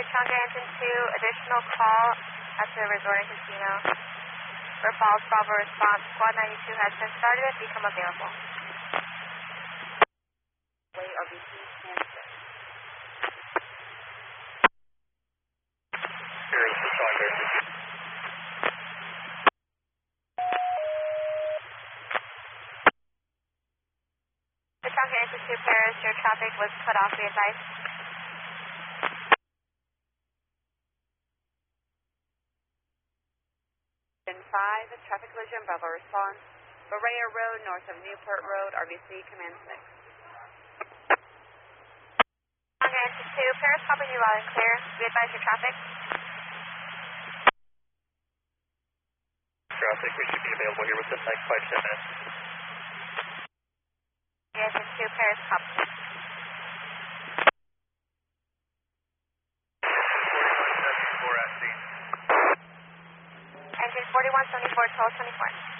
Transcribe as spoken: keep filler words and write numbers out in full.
to Chonga Engine two, additional call at the resort and casino. For Falls Bravo response, Squad ninety-two has been started and become available. Wait, R B C, answer. Here is the Chonga Engine. The Chonga Engine two Paris, your traffic was cut off, be advised. five, traffic collision, Bravo response. Berea Road, north of Newport Road, R B C, command six. Chonga Engine two, Paris, copy you loud and clear. Be advised your traffic. Traffic, we should be available here within the next five to ten minutes. Chonga Engine two, Paris, copy. forty-one seventy-four at scene. Engine forty-one seventy-four, twelve twenty-four.